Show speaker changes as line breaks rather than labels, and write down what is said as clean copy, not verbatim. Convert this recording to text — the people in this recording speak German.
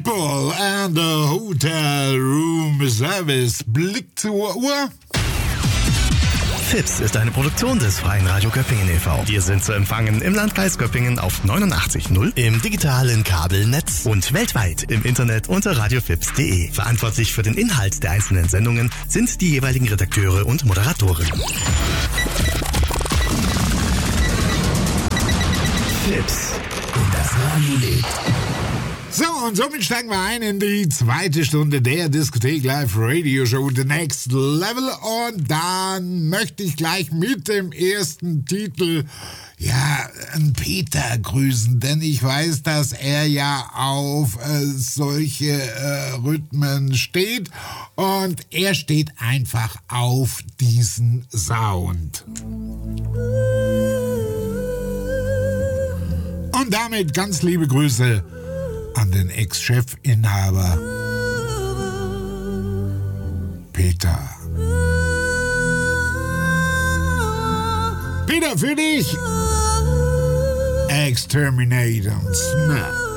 People and the Hotel Room Service. Blick zur Uhr.
FIPS ist eine Produktion des Freien Radio Göppingen e.V. Wir sind zu empfangen im Landkreis Göppingen auf 89.0, im digitalen Kabelnetz und weltweit im Internet unter radiofips.de. Verantwortlich für den Inhalt der einzelnen Sendungen sind die jeweiligen Redakteure und Moderatoren. FIPS. Und das Radio lebt.
So, und somit steigen wir ein in die zweite Stunde der Diskothek Live Radio Show The Next Level. Und dann möchte ich gleich mit dem ersten Titel, einen Peter grüßen, denn ich weiß, dass er ja auf solche Rhythmen steht. Und er steht einfach auf diesen Sound. Und damit ganz liebe Grüße an den Ex-Chefinhaber Peter. Peter, für dich! Exterminator Snap.